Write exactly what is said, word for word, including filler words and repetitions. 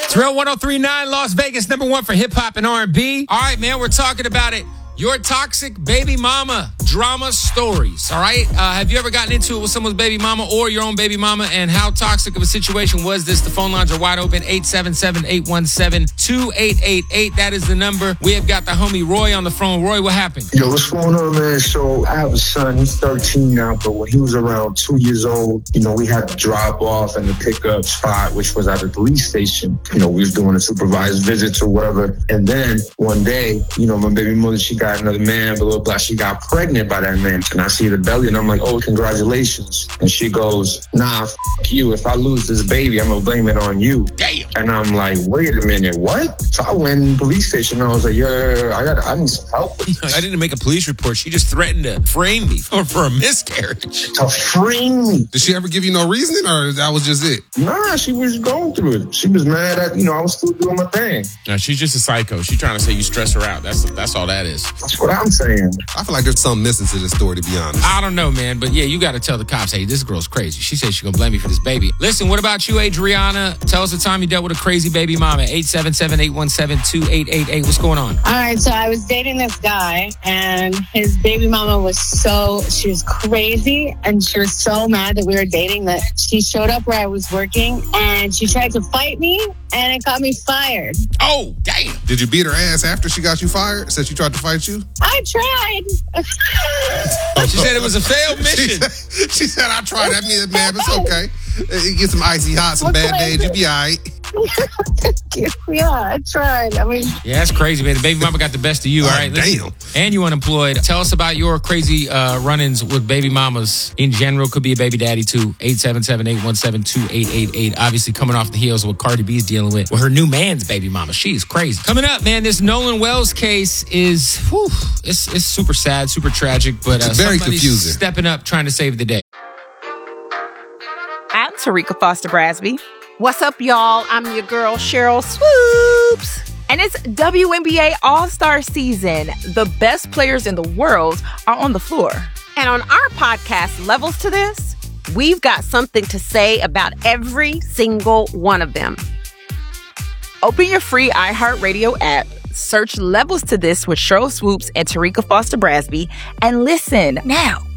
Thrill one oh three point nine, Las Vegas, number one for hip-hop and R and B. All right, man, we're talking about it. Your toxic baby mama drama stories, all right? Uh, have you ever gotten into it with someone's baby mama or your own baby mama, and how toxic of a situation was this? The phone lines are wide open, eight seven seven, eight one seven, two eight eight eight. That is the number. We have got the homie Roy on the phone. Roy, what happened? Yo, what's going on, man? So I have a son. He's thirteen now, but when he was around two years old, you know, we had to drop off in the pickup spot, which was at the police station. You know, we was doing a supervised visits or whatever. And then one day, you know, my baby mother, she got another man, blah, blah, blah. She got pregnant by that man. And I see the belly and I'm like, oh, congratulations. And she goes, nah, f*** you. If I lose this baby, I'm going to blame it on you. Damn. And I'm like, wait a minute, what? So I went in the police station and I was like, yeah, I got, I need some help with this. I didn't make a police report. She just threatened to frame me for, for a miscarriage. To frame me. Did she ever give you no reasoning, or that was just it? Nah, she was going through it. She was mad at, you know, I was still doing my thing. No, she's just a psycho. She's trying to say you stress her out. That's that's all that is. That's what I'm saying. I feel like there's something missing to this story, to be honest. I don't know, man. But yeah, you got to tell the cops, hey, this girl's crazy. She said she's going to blame me for this baby. Listen, what about you, Adriana? Tell us the time you dealt with a crazy baby mama. eight seven seven, eight one seven, two eight eight eight. What's going on? All right, so I was dating this guy, and his baby mama was so, she was crazy, and she was so mad that we were dating that she showed up where I was working, and she tried to fight me, and it got me fired. Oh, damn. Did you beat her ass after she got you fired? Said she tried to fight you? I tried. She said it was a failed mission. She said, she said I tried. That means, man, it's okay. Get some icy hot, some bad days. You be all right. Yeah, I tried. I mean, yeah, that's crazy, man. The baby mama got the best of you. All right, damn. And you unemployed. Tell us about your crazy uh, run-ins with baby mamas in general. Could be a baby daddy too. eight seven seven, eight one seven, two eight eight eight. Obviously, coming off the heels of what Cardi B is dealing with with her new man's baby mama. She's crazy. Coming up, man, this Nolan Wells case is whew, it's it's super sad, super tragic, but uh, it's very somebody's confusing. Stepping up, trying to save the day. I'm Tarika Foster Brasby. What's up, y'all? I'm your girl, Cheryl Swoops. And it's W N B A All-Star season. The best players in the world are on the floor. And on our podcast, Levels to This, we've got something to say about every single one of them. Open your free iHeartRadio app, search Levels to This with Cheryl Swoops and Tarika Foster Brasby, and listen now.